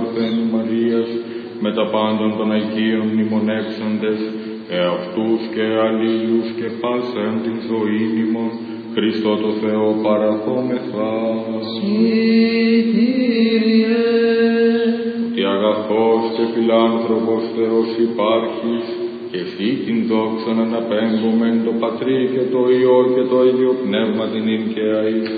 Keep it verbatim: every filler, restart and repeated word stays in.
παρθένου Μαρίας, με τα πάντων των Αγίων μνημονεύσαντες, εαυτούς και αλλήλους και πάσαν την ζωή ημών, Χριστό το Θεό παραθόμεθα. Συ, ότι αγαθός και φιλάνθρωπος Θεός υπάρχεις, και εσύ την δόξαν αναπέμπομεν το Πατρί και το Υιό και το Ίδιο Πνεύμα την ειν και αεί.